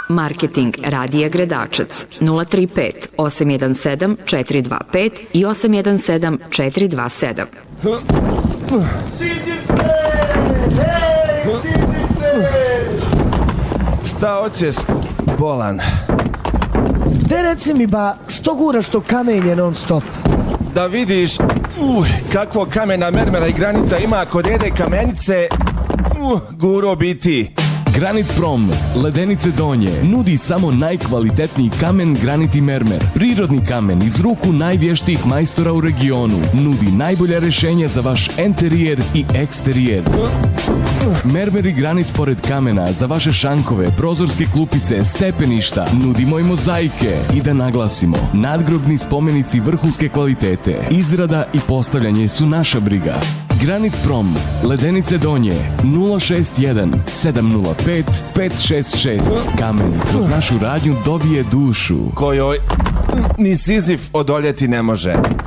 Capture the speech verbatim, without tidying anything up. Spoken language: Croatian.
Marketing Radija Gredačac nula tri pet osam jedan sedam četiri dva pet i osam jedan sedam četiri dva sedam. Sizife! Hej, Sizife! Šta hoćeš, bolan? Te reci mi ba, što guraš to kamenje non stop? Da vidiš, uh, kakvo kamena mermera i granita ima kod jede kamenice, uh, guro biti. Granit Prom, Ledenice Donje, nudi samo najkvalitetniji kamen, granit i mermer. Prirodni kamen iz ruku najvještijih majstora u regionu. Nudi najbolja rješenja za vaš enterijer i eksterijer. Mermer i granit pored kamena za vaše šankove, prozorske klupice, stepeništa. Nudimo i mozaike. I da naglasimo, nadgrobni spomenici vrhunske kvalitete. Izrada i postavljanje su naša briga. Granit Prom, Ledenice Donje, nula šest jedan sedam nula pet pet šest šest. Kamen kroz našu radnju dobije dušu. Kojoj ni Sizif odoljeti ne može.